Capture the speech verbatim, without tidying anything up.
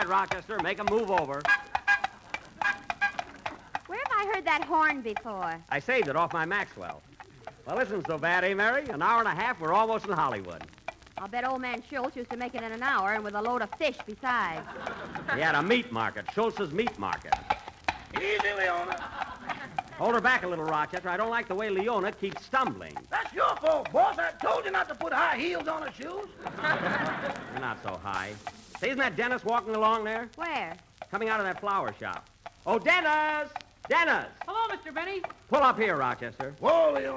right, Rochester. Make 'em move over. Where have I heard that horn before? I saved it off my Maxwell. Well, this isn't so bad, eh, Mary? An hour and a half, we're almost in Hollywood. I'll bet old man Schultz used to make it in an hour and with a load of fish besides. He had a meat market, Schultz's meat market. Easy, Leona. Hold her back a little, Rochester. I don't like the way Leona keeps stumbling. That's your fault, boss. I told you not to put high heels on her shoes. You're not so high. Say, isn't that Dennis walking along there? Where? Coming out of that flower shop. Oh, Dennis! Dennis! Hello, Mister Benny. Pull up here, Rochester. Whoa, Leona.